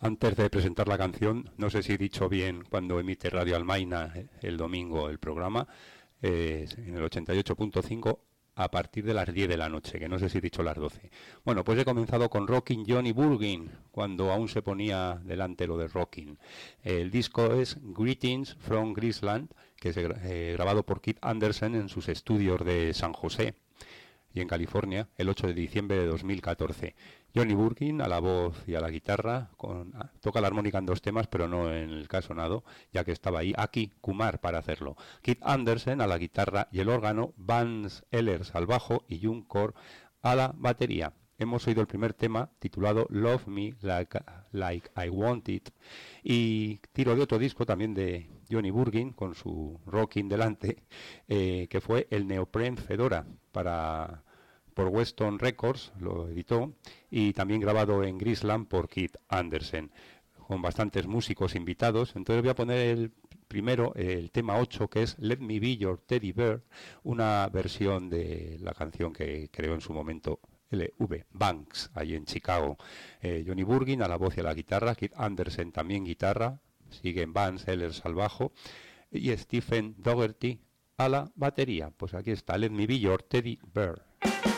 Antes de presentar la canción, no sé si he dicho bien cuando emite Radio Almaina el domingo el programa, en el 88.5 a partir de las 10 de la noche, que no sé si he dicho las 12. Bueno, pues he comenzado con Rockin' Johnny Burgin, cuando aún se ponía delante lo de Rockin'. El disco es Greetings from Graceland, que es grabado por Keith Anderson en sus estudios de San José y en California el 8 de diciembre de 2014. Johnny Burgin a la voz y a la guitarra, toca la armónica en 2 temas, pero no en el caso nado, ya que estaba ahí Aki Kumar para hacerlo. Keith Anderson a la guitarra y el órgano, Vance Ehlers al bajo y June Core a la batería. Hemos oído el primer tema titulado Love Me Like I Want It, y tiro de otro disco también de Johnny Burgin con su Rockin' delante, que fue el Neoprene Fedora por Weston Records, lo editó, y también grabado en Graceland por Keith Anderson, con bastantes músicos invitados. Entonces voy a poner el primero, el tema 8, que es Let Me Be Your Teddy Bear, una versión de la canción que creó en su momento L.V. Banks, allí en Chicago. Johnny Burgin a la voz y a la guitarra, Keith Anderson también guitarra, siguen Vance Ehlers al bajo y Stephen Dougherty a la batería. Pues aquí está, Let Me Be Your Teddy Bear.